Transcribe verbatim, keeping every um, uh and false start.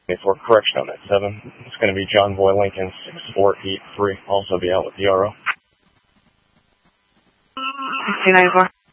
For correction on that seven. It's going to be John Boy Lincoln six four eight three. Also be out with the R O. two nine four.